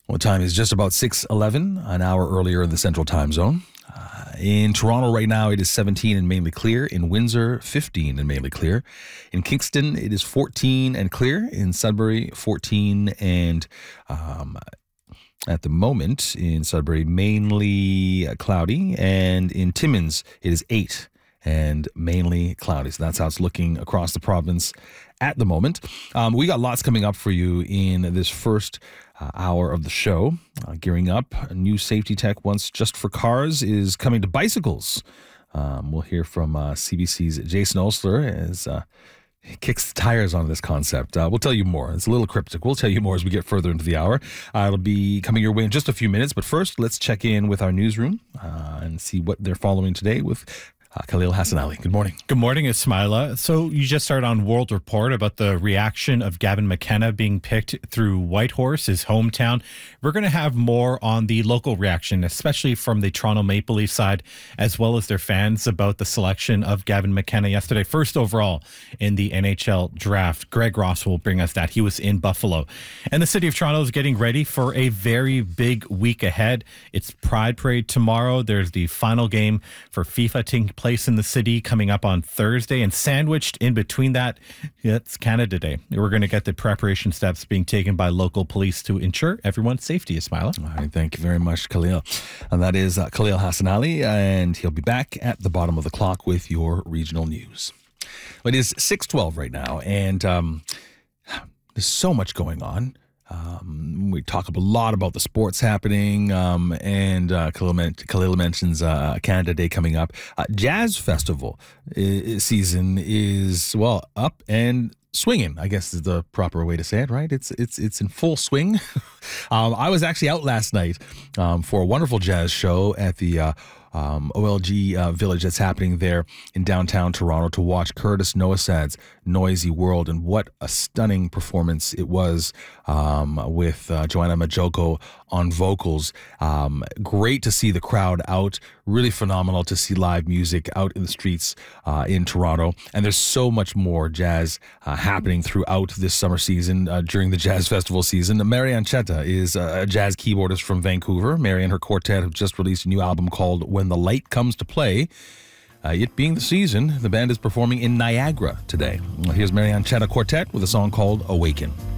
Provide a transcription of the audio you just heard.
Well, the time is just about 6:11, an hour earlier in the Central Time Zone. In Toronto right now, it is 17 and mainly clear. In Windsor, 15 and mainly clear. In Kingston, it is 14 and clear. In Sudbury, 14 and at the moment in Sudbury, mainly cloudy. And in Timmins, it is 8 and mainly cloudy. So that's how it's looking across the province at the moment. We got lots coming up for you in this first hour of the show. Gearing up, a new safety tech once just for cars is coming to bicycles. We'll hear from CBC's Jason Osler as he kicks the tires on this concept. We'll tell you more. It's a little cryptic. We'll tell you more as we get further into the hour. It'll be coming your way in just a few minutes. But first, let's check in with our newsroom and see what they're following today with Khalil Hassanali. Good morning. Good morning, Ismaila. So you just started on World Report about the reaction of Gavin McKenna being picked through Whitehorse, his hometown. We're going to have more on the local reaction, especially from the Toronto Maple Leaf side, as well as their fans about the selection of Gavin McKenna yesterday, first overall in the NHL draft. Greg Ross will bring us that. He was in Buffalo. And the city of Toronto is getting ready for a very big week ahead. It's Pride Parade tomorrow. There's the final game for FIFA taking place in the city coming up on Thursday, and sandwiched in between that, it's Canada Day. We're going to get the preparation steps being taken by local police to ensure everyone's safety. Ismaila. All right, thank you very much, Khalil. And that is Khalil Hassanali, and he'll be back at the bottom of the clock with your regional news. It is 6:12 right now, and there's so much going on. We talk a lot about the sports happening, and Khalil mentions Canada Day coming up. Jazz Festival season is, well, up and swinging, I guess is the proper way to say it, right? It's in full swing. I was actually out last night for a wonderful jazz show at the OLG Village that's happening there in downtown Toronto to watch Curtis Noasad's Noisy World, and what a stunning performance it was with Joanna Majoko on vocals. Great to see the crowd out, really phenomenal to see live music out in the streets in Toronto, and there's so much more jazz happening throughout this summer season during the Jazz Festival season. Marianne Chetta is a jazz keyboardist from Vancouver. Mary and her quartet have just released a new album called When the Light Comes to Play. It being the season, the band is performing in Niagara today. Here's Marianne Chetta Quartet with a song called Awaken.